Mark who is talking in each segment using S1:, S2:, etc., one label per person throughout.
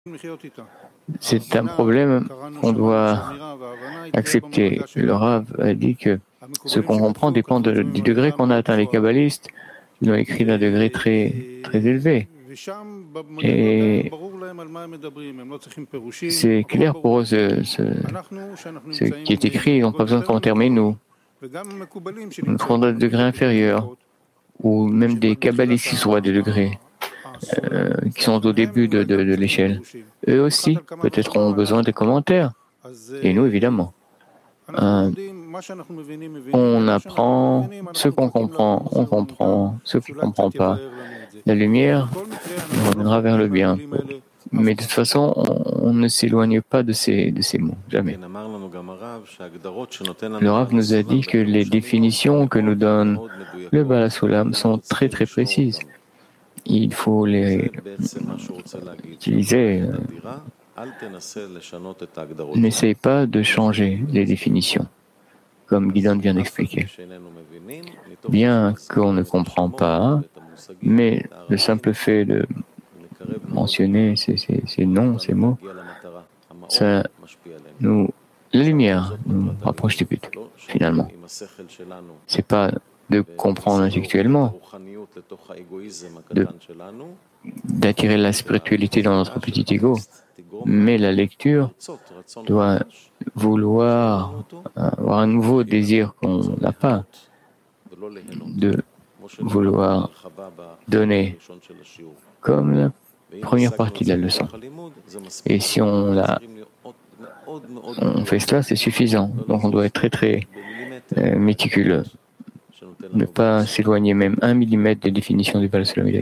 S1: C'est un problème qu'on doit accepter. Le Rav a dit que ce qu'on comprend dépend du degré qu'on a atteint. Les kabbalistes, ils ont écrit d'un degré très, très élevé. Et c'est clair pour eux, ce qui est écrit, ils n'ont pas besoin de commentaires. Mais nous avons des degrés inférieurs, ou même des kabbalistes qui sont à des degrés, qui sont au début de l'échelle. Eux aussi, peut-être, ont besoin des commentaires. Et nous, évidemment. On apprend ce qu'on comprend, on comprend ce qu'on ne comprend pas. La lumière reviendra vers le bien. Mais de toute façon, on ne s'éloigne pas de ces mots, jamais. Le Rav nous a dit que les définitions que nous donne le Baal HaSulam sont très très précises. Il faut les utiliser. N'essaye pas de changer les définitions, comme Gideon vient d'expliquer. Bien qu'on ne comprend pas, mais le simple fait de mentionner ces noms, ces mots, ça la lumière nous rapproche du but, finalement. C'est pas de comprendre intellectuellement, d'attirer la spiritualité dans notre petit ego, mais la lecture doit vouloir avoir un nouveau désir qu'on n'a pas, de vouloir donner, comme la première partie de la leçon. Et si on fait cela, c'est suffisant. Donc on doit être très très méticuleux. Ne pas s'éloigner même 1 millimètre des définitions du Baal HaSulam.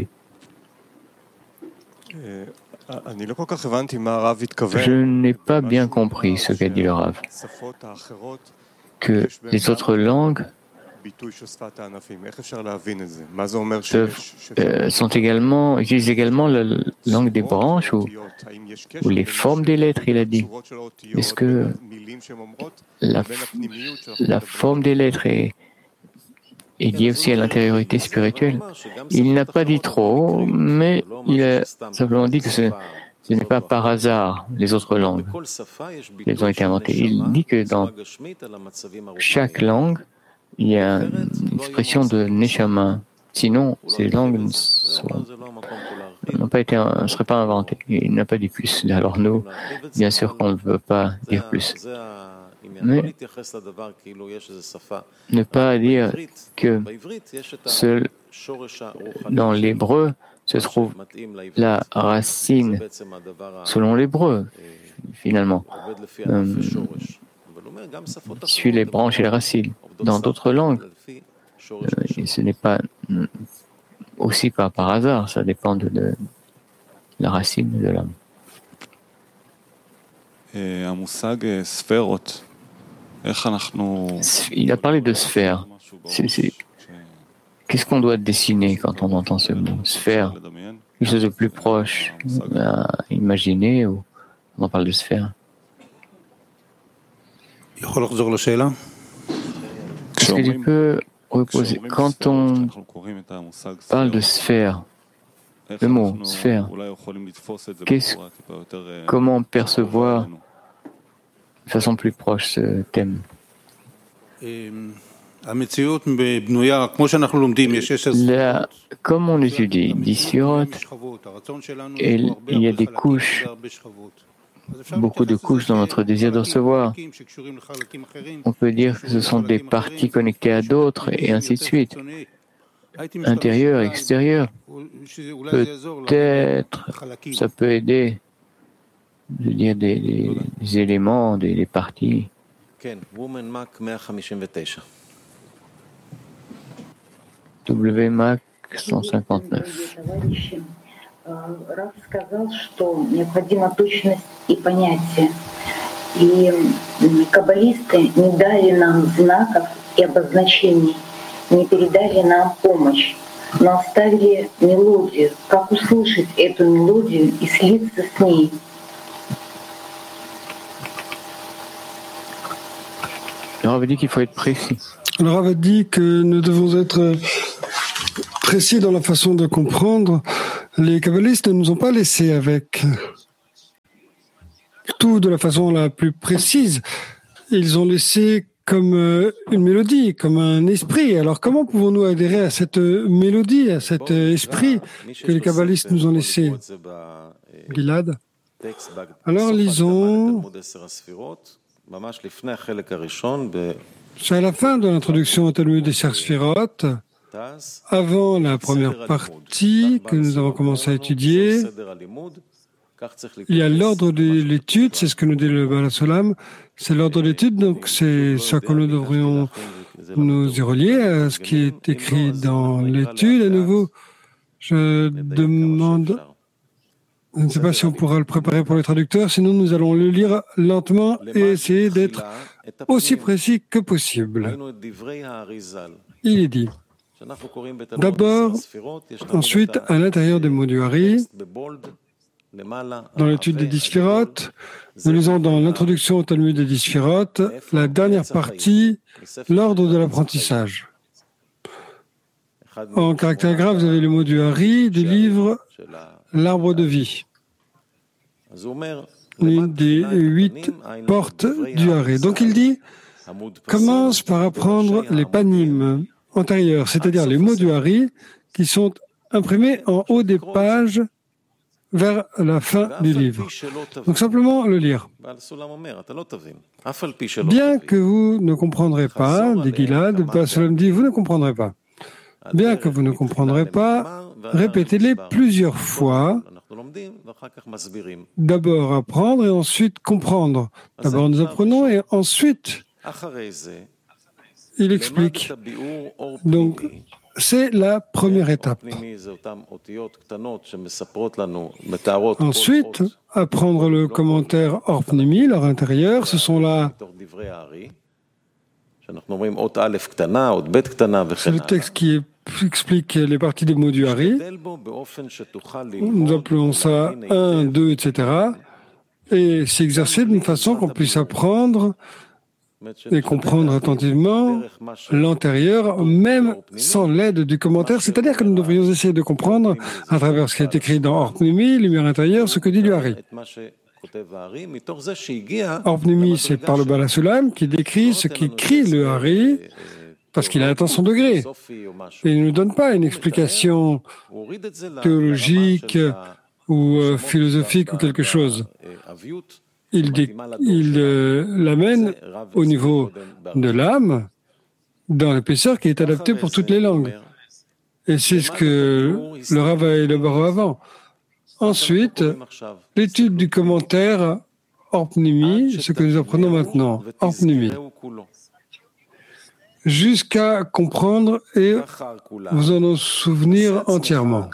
S1: Je n'ai pas bien compris ce qu'a dit le Rav, que les autres langues utilisent également la langue des branches ou les formes des lettres, il a dit. Est-ce que la forme des lettres est liée aussi à l'intériorité spirituelle? Il n'a pas dit trop, mais il a simplement dit que ce n'est pas par hasard les autres langues. Elles ont été inventées. Il dit que dans chaque langue, il y a une expression de Neshama. Sinon, ces langues ne seraient pas inventées. Il n'a pas dit plus. Alors nous, bien sûr qu'on ne veut pas dire plus. Mais ne pas dire que dans l'hébreu se trouve la racine selon l'hébreu, finalement. Suit les branches et les racines. Dans d'autres langues, ce n'est pas aussi pas par hasard, ça dépend de la racine de l'homme. Il a parlé de sphère. Qu'est-ce qu'on doit dessiner quand on entend ce mot? Sphère. Quelque chose de plus proche à imaginer, ou on parle de sphère? Est-ce que tu peux reposer? Quand on parle de sphère, le mot sphère, comment percevoir de façon plus proche ce thème? Comme on étudie d'Isirot, il y a des couches, beaucoup de couches dans notre désir de recevoir. On peut dire que ce sont des parties connectées à d'autres, et ainsi de suite. Intérieur, extérieur. Peut-être, ça peut aider de dire des éléments, des parties. WMAC 159.
S2: Рав сказал, что необходима точность и понятие. И каббалисты не дали нам знаков и обозначений, не передали нам помощь, но оставили мелодию, как услышать эту мелодию и слиться с ней.
S1: Le Rav dit qu'il faut être précis.
S3: Le Rav dit que nous devons être précis dans la façon de comprendre. Les kabbalistes ne nous ont pas laissés avec tout de la façon la plus précise. Ils ont laissé comme une mélodie, comme un esprit. Alors comment pouvons-nous adhérer à cette mélodie, à cet esprit que les kabbalistes nous ont laissé? Gilad. Alors lisons, c'est à la fin de l'introduction au Talmud des Sphirot, avant la première partie que nous avons commencé à étudier. Il y a l'ordre de l'étude, c'est ce que nous dit le Baal HaSulam, c'est l'ordre de l'étude, donc c'est ce que nous devrions nous y relier à ce qui est écrit dans l'étude. À nouveau, je demande, je ne sais pas si on pourra le préparer pour les traducteurs, sinon nous allons le lire lentement et essayer d'être aussi précis que possible. Il est dit, d'abord, ensuite, à l'intérieur des mots du Hari, dans l'étude des 10 Sphirot, nous lisons dans l'introduction au Talmud des 10 Sphirot, la dernière partie, l'ordre de l'apprentissage. En caractère grave, vous avez le mot du Hari du livre L'arbre de vie, une des 8 portes du Hari. Donc il dit, commence par apprendre les panim antérieurs, c'est-à-dire les mots du Hari qui sont imprimés en haut des pages vers la fin du livre. Donc simplement le lire. Bien que vous ne comprendrez pas, dit Gilad, Baal HaSulam dit, vous ne comprendrez pas. Bien que vous ne comprendrez pas, répétez-les plusieurs fois. D'abord apprendre et ensuite comprendre. D'abord nous apprenons et ensuite il explique. Donc, c'est la première étape. Ensuite, apprendre le commentaire Orpnimi, leur intérieur, ce sont là. C'est le texte qui explique les parties des mots du Hari. Nous appelons ça 1, 2, etc. Et s'exercer d'une façon qu'on puisse apprendre et comprendre attentivement l'antérieur, même sans l'aide du commentaire. C'est-à-dire que nous devrions essayer de comprendre, à travers ce qui est écrit dans Orpnimi, lumière intérieure, ce que dit le Hari. Orpnimi, c'est par le Baal HaSulam qui décrit ce qu'écrit le Hari, parce qu'il a atteint son degré. Et il ne nous donne pas une explication théologique ou philosophique ou quelque chose. Il l'amène au niveau de l'âme, dans l'épaisseur qui est adaptée pour toutes les langues. Et c'est ce que le Rav a élaboré avant. Ensuite, l'étude du commentaire Orpnimi, ce que nous apprenons maintenant, Orpnimi, jusqu'à comprendre et vous en souvenir entièrement.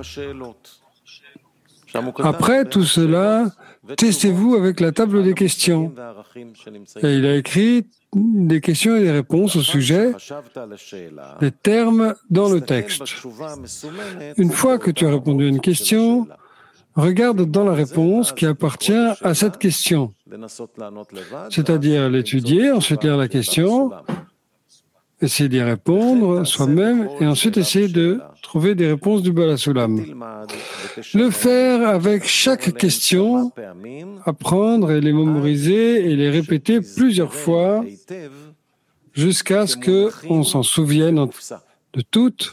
S3: Après tout cela, testez-vous avec la table des questions. Et il a écrit des questions et des réponses au sujet des termes dans le texte. Une fois que tu as répondu à une question, regarde dans la réponse qui appartient à cette question. C'est-à-dire l'étudier, ensuite lire la question, essayer d'y répondre soi-même et ensuite essayer de trouver des réponses du Baal HaSulam. Le faire avec chaque question, apprendre et les mémoriser et les répéter plusieurs fois jusqu'à ce qu'on s'en souvienne de toutes,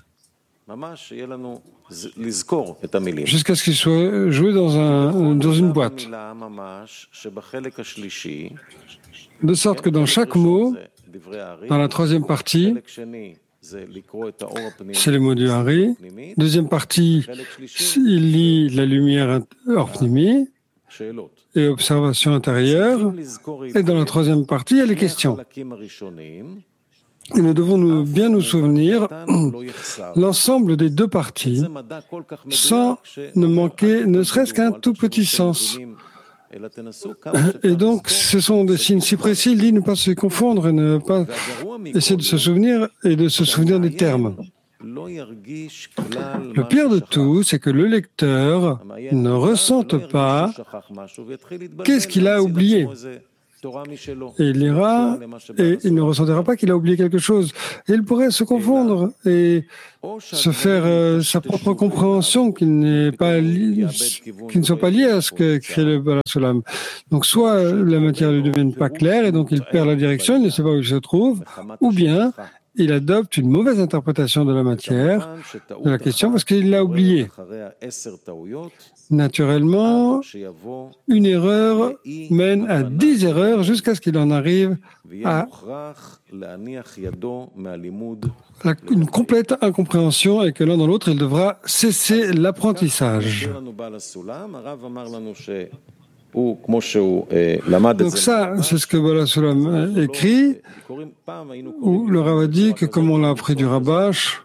S3: jusqu'à ce qu'il soit joué dans une boîte. De sorte que dans chaque mot, dans la troisième partie, c'est les mots du Hari. Deuxième partie, il lit la lumière Orpnimi et observation intérieure. Et dans la troisième partie, il y a les questions. Et nous devons bien nous souvenir l'ensemble des deux parties sans ne manquer ne serait-ce qu'un tout petit sens. Et donc, ce sont des signes si précis, il dit ne pas se confondre et ne pas essayer de se souvenir et de se souvenir des termes. Le pire de tout, c'est que le lecteur ne ressente pas qu'est-ce qu'il a oublié. Et il lira et il ne ressentira pas qu'il a oublié quelque chose. Et il pourrait se confondre et se faire sa propre compréhension qui ne soit pas liée à ce qu'écrit le Baal HaSulam. Donc soit la matière ne lui devient pas claire et donc il perd la direction, il ne sait pas où il se trouve, ou bien il adopte une mauvaise interprétation de la matière, de la question, parce qu'il l'a oublié. Naturellement, une erreur mène à 10 erreurs jusqu'à ce qu'il en arrive à une complète incompréhension et que l'un dans l'autre, il devra cesser l'apprentissage. Donc ça, c'est ce que Baal HaSulam écrit, où le Rav a dit que comme on l'a appris du Rabash,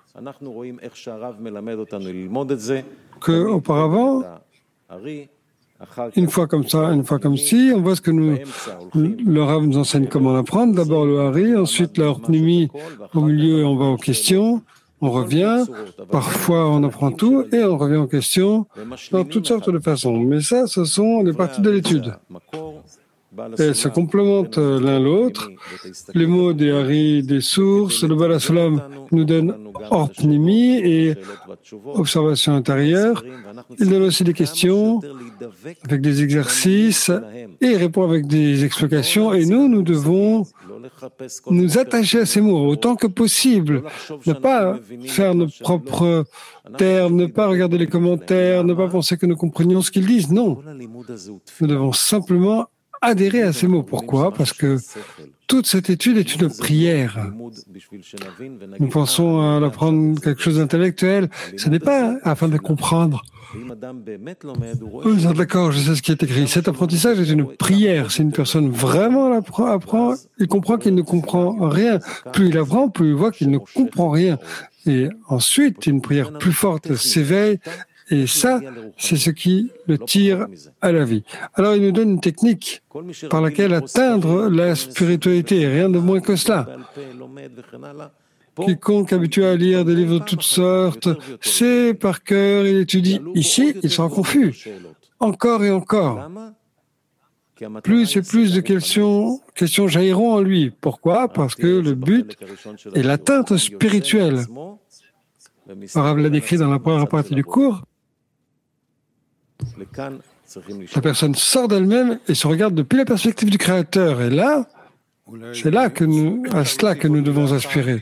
S3: qu'auparavant, une fois comme ça, une fois comme ci, on voit ce que le Rav nous enseigne comment l'apprendre. D'abord le Hari, ensuite la Orpnimi au milieu, on va aux questions, on revient, parfois on apprend tout et on revient aux questions dans toutes sortes de façons. Mais ça, ce sont les parties de l'étude. Et elles se complémentent l'un l'autre. Les mots des Hari, des sources, le Baal HaSulam nous donne Orpnimi et observation intérieure. Il donne aussi des questions avec des exercices et répond avec des explications. Et nous devons nous attacher à ces mots autant que possible. Ne pas faire nos propres termes, ne pas regarder les commentaires, ne pas penser que nous comprenions ce qu'ils disent. Non. Nous devons simplement adhérer à ces mots. Pourquoi? Parce que toute cette étude est une prière. Nous pensons à l'apprendre quelque chose d'intellectuel. Ce n'est pas afin de comprendre. D'accord, je sais ce qui est écrit. Cet apprentissage est une prière. Si une personne vraiment apprend, il comprend qu'il ne comprend rien. Plus il apprend, plus il voit qu'il ne comprend rien. Et ensuite, une prière plus forte s'éveille. Et ça, c'est ce qui le tire à la vie. Alors, il nous donne une technique par laquelle atteindre la spiritualité, rien de moins que cela. Quiconque habitué à lire des livres de toutes sortes, sait par cœur, il étudie. Ici, il sera confus. Encore et encore. Plus et plus de questions jailliront en lui. Pourquoi? Parce que le but est l'atteinte spirituelle. Rav l'a décrit dans la première partie du cours. La personne sort d'elle-même et se regarde depuis la perspective du Créateur. Et là, c'est là à cela que nous devons aspirer.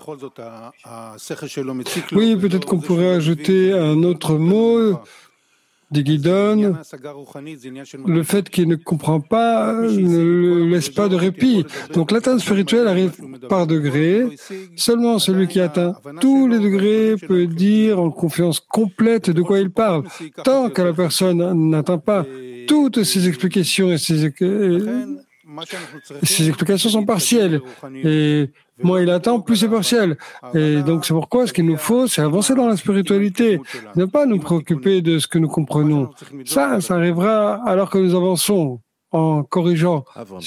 S3: Oui, peut-être qu'on pourrait ajouter un autre mot, dit Gideon. Le fait qu'il ne comprend pas ne laisse pas de répit. Donc l'atteinte spirituelle arrive par degrés. Seulement celui qui atteint tous les degrés peut dire en confiance complète de quoi il parle. Tant que la personne n'atteint pas toutes ses explications et ses explications sont partielles. Et moins il attend, plus c'est partiel. Et donc c'est pourquoi ce qu'il nous faut, c'est avancer dans la spiritualité, ne pas nous préoccuper de ce que nous comprenons. Ça arrivera alors que nous avançons en corrigeant.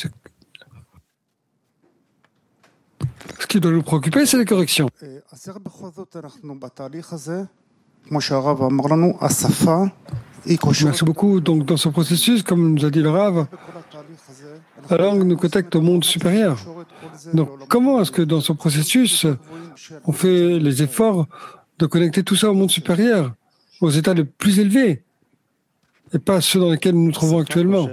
S3: Ce qui doit nous préoccuper, c'est les corrections. Merci beaucoup. Donc dans ce processus, comme nous a dit le Rav, la langue nous connecte au monde supérieur. Donc, comment est-ce que dans ce processus, on fait les efforts de connecter tout ça au monde supérieur, aux états les plus élevés, et pas ceux dans lesquels nous nous trouvons actuellement?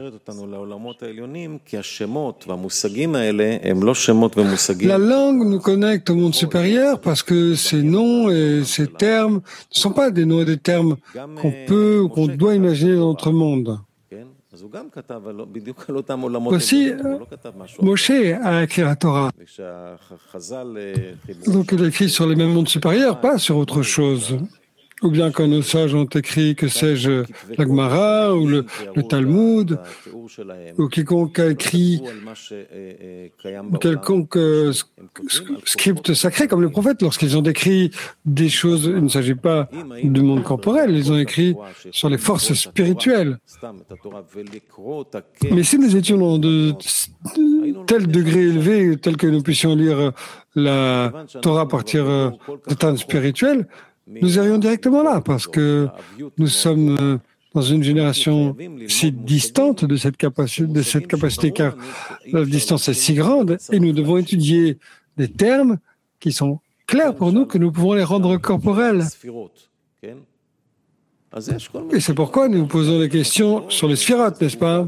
S3: La langue nous connecte au monde supérieur parce que ces noms et ces termes ne sont pas des noms et des termes qu'on peut ou qu'on doit imaginer dans notre monde. Aussi, Moshe a écrit la Torah. Donc il a écrit sur les mêmes mondes supérieurs, pas sur autre chose. Ou bien quand nos sages ont écrit, que sais-je, la Gemara ou le Talmud, ou quiconque a écrit quelconque script sacré, comme le prophète, lorsqu'ils ont décrit des choses, il ne s'agit pas du monde corporel, ils ont écrit sur les forces spirituelles. Mais si nous étions dans de tels degrés élevés, tels que nous puissions lire la Torah à partir d'états spirituels, nous irions directement là, parce que nous sommes dans une génération si distante de cette capacité, car la distance est si grande, et nous devons étudier des termes qui sont clairs pour nous, que nous pouvons les rendre corporels. Et c'est pourquoi nous posons des questions sur les sphirotes, n'est-ce pas?